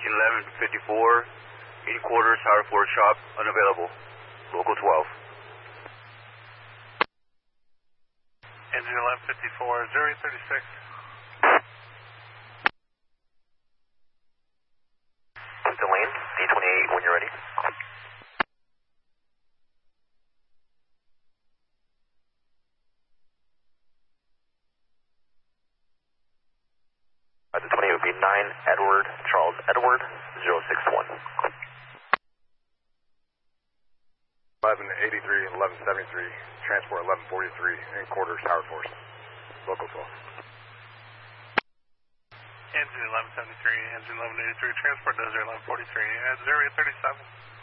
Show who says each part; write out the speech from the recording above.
Speaker 1: 1154, in quarters, Tower 4 shop, unavailable. Local 12.
Speaker 2: Engine 1154, 0836.
Speaker 3: Delane, D28 when you're ready. The 28 would be 9 Edward, Charles Edward, 061.
Speaker 4: 1183, 1173, transport 1143, in quarters, Tower Force, local 12.
Speaker 2: Engine 1173, engine 1183, transport Desert 1143, at 0837.